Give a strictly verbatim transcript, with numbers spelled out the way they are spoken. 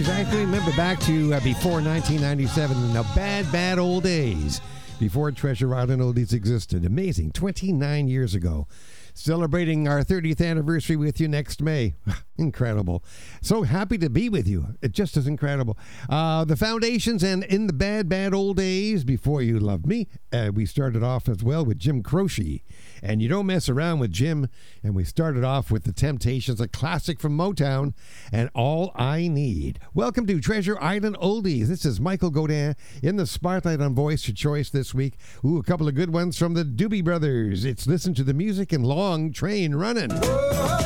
because I can remember back to uh, before nineteen ninety-seven, in the bad, bad old days, before Treasure Island Oldies existed. Amazing, twenty-nine years ago. Celebrating our thirtieth anniversary with you next May. Incredible. So happy to be with you. It just is incredible. Uh, the Foundations and In the Bad, Bad Old Days, Before You Loved Me. Uh, we started off as well with Jim Croce. And you don't mess around with Jim. And we started off with The Temptations, a classic from Motown, and All I Need. Welcome to Treasure Island Oldies. This is Michael Godin in the spotlight on Voice Your Choice this week. Ooh, a couple of good ones from the Doobie Brothers. It's Listen to the Music and Long Train Running.